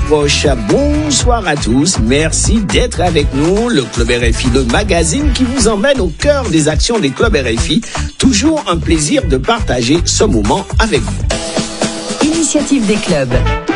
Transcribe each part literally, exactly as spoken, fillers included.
approche. Bonsoir à tous, merci d'être avec nous. Le Club R F I, le magazine qui vous emmène au cœur des actions des clubs R F I. Toujours un plaisir de partager ce moment avec vous. Initiative des clubs.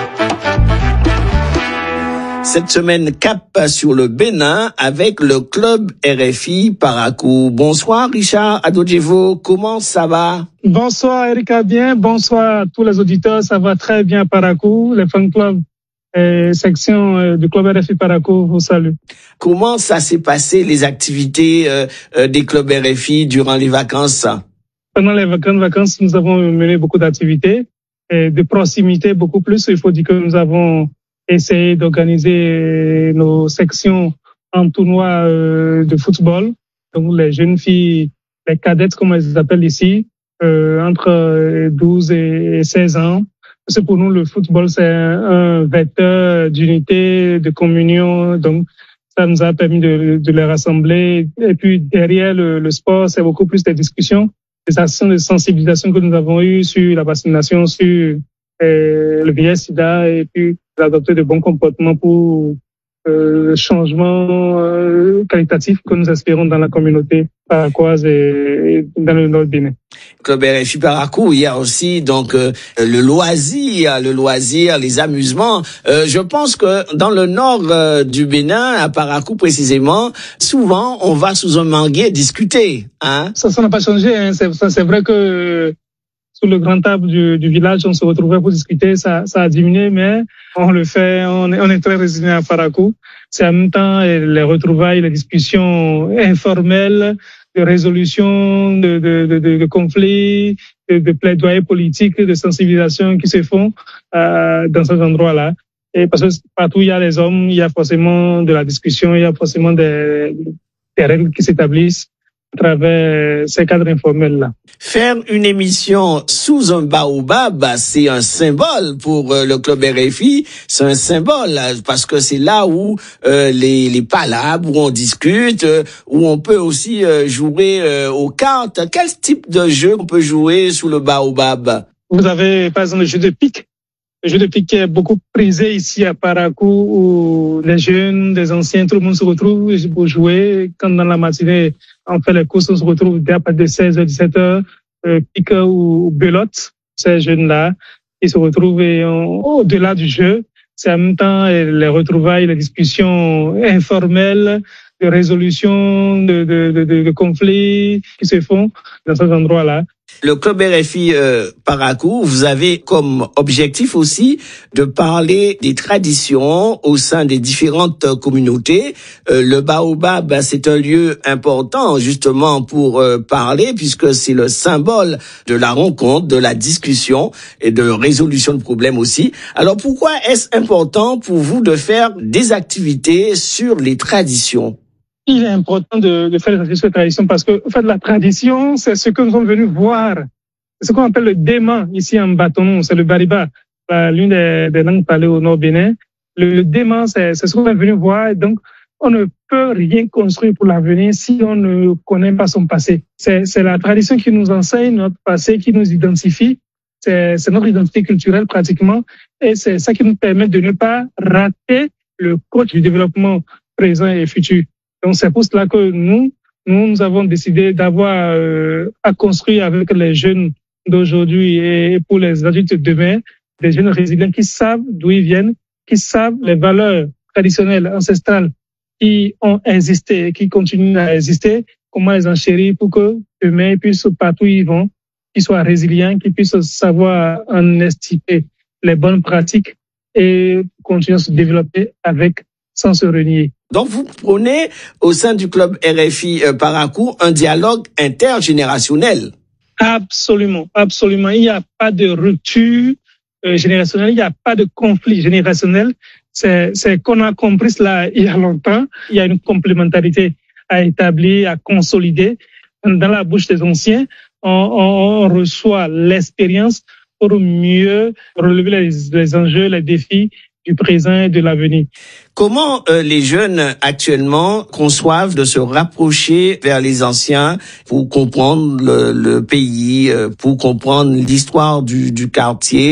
Cette semaine, cap sur le Bénin avec le club R F I Parakou. Bonsoir Richard Adodjevo, comment ça va? Bonsoir Erika, bien. Bonsoir à tous les auditeurs, ça va très bien Parakou. Les fan clubs et section euh, du club R F I Parakou vous salue. Comment ça s'est passé les activités euh, euh, des clubs R F I durant les vacances? Pendant les vacances, vacances, nous avons mené beaucoup d'activités et de proximité beaucoup plus. Il faut dire que nous avons essayé d'organiser nos sections en tournoi euh, de football. Donc les jeunes filles, les cadettes comme elles s'appellent ici, euh, entre douze et seize ans. C'est pour nous le football, c'est un, un vecteur d'unité, de communion. Donc ça nous a permis de, de les rassembler. Et puis derrière le, le sport, c'est beaucoup plus des discussions, des actions de sensibilisation que nous avons eues sur la vaccination, sur euh, le V I H sida, et puis d'adopter de bons comportements pour euh, le changement euh, qualitatif que nous espérons dans la communauté paraquoise et, et dans le nord Bénin. Club R F I Parakou, il y a aussi donc euh, le loisir, le loisir, les amusements. Euh, je pense que dans le nord euh, du Bénin, à Parakou précisément, souvent on va sous un manguier discuter. Hein? Ça, ça n'a pas changé. Hein. C'est, ça, c'est vrai que sur le grand table du, du village, on se retrouvait pour discuter. Ça, ça a diminué, mais on le fait. On est, on est très résilient à Parakou. C'est en même temps les retrouvailles, les discussions informelles, de résolution de, de, de, de, de conflits, de, de plaidoyer politiques, de sensibilisation qui se font euh, dans cet endroit-là. Et parce que partout il y a les hommes, il y a forcément de la discussion, il y a forcément des, des règles qui s'établissent à travers ces cadres informels-là. Faire une émission sous un baobab, c'est un symbole pour euh, le club R F I. C'est un symbole parce que c'est là où euh, les, les palabres, où on discute, euh, où on peut aussi euh, jouer euh, aux cartes. Quel type de jeu on peut jouer sous le baobab? Vous avez par exemple le jeu de pique. Le jeu de pique est beaucoup prisé ici à Parakou où les jeunes, les anciens, tout le monde se retrouve pour jouer. Quand dans la matinée, on fait les courses, on se retrouve à partir de seize heures, dix-sept heures, euh, pique ou belote. Ces jeunes-là, ils se retrouvent et on, au-delà du jeu, c'est en même temps les retrouvailles, les discussions informelles, de résolution de, de, de, de, de conflits qui se font dans cet endroit-là. Le club R F I euh, Parakou, vous avez comme objectif aussi de parler des traditions au sein des différentes communautés. Euh, le Baobab, c'est un lieu important justement pour euh, parler puisque c'est le symbole de la rencontre, de la discussion et de résolution de problèmes aussi. Alors pourquoi est-ce important pour vous de faire des activités sur les traditions? Il est important de, de faire les activités sur les traditions parce que, en fait, la tradition, c'est ce que nous sommes venus voir. C'est ce qu'on appelle le dément ici en bâtonnon, c'est le bariba, l'une des, des langues parlées au nord Bénin. Le, le dément, c'est, c'est ce qu'on est venu voir. Donc, on ne peut rien construire pour l'avenir si on ne connaît pas son passé. C'est, c'est la tradition qui nous enseigne notre passé, qui nous identifie. C'est, c'est notre identité culturelle pratiquement. Et c'est ça qui nous permet de ne pas rater le coach du développement présent et futur. Donc, c'est pour cela que nous, nous, nous avons décidé d'avoir euh, à construire avec les jeunes d'aujourd'hui et pour les adultes de demain, des jeunes résilients qui savent d'où ils viennent, qui savent les valeurs traditionnelles, ancestrales qui ont existé et qui continuent à exister, comment les enchérir pour que demain ils puissent, partout où ils vont, qu'ils soient résilients, qu'ils puissent savoir en estimer les bonnes pratiques et continuer à se développer avec, sans se renier. Donc, vous prenez au sein du club R F I euh, Parakou un dialogue intergénérationnel. Absolument, absolument. Il n'y a pas de rupture euh, générationnelle, il n'y a pas de conflit générationnel. C'est, c'est qu'on a compris cela il y a longtemps. Il y a une complémentarité à établir, à consolider. Dans la bouche des anciens, on, on, on reçoit l'expérience pour mieux relever les, les enjeux, les défis du présent et de l'avenir. Comment euh, les jeunes actuellement conçoivent de se rapprocher vers les anciens pour comprendre le, le pays, euh, pour comprendre l'histoire du, du quartier?